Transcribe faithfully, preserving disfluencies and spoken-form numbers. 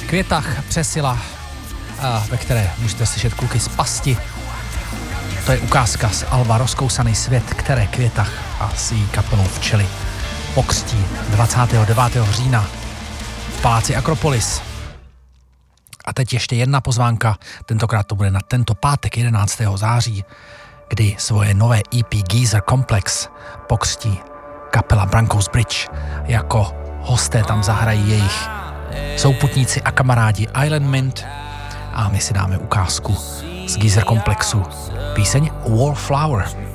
Květach přesila, ve které můžete slyšet kluky z Pasti. To je ukázka z alba Rozkousaný svět, které Květach a s její kapelou Včely pokřtí dvacátého devátého října v paláci Akropolis. A teď ještě jedna pozvánka, tentokrát to bude na tento pátek jedenáctého září, kdy svoje nové E P Geezer Complex pokřtí kapela Branko's Bridge. Jako hosté tam zahrají jejich souputníci a kamarádi Island Mint a my si dáme ukázku z Geezer Complexu, píseň Wallflower.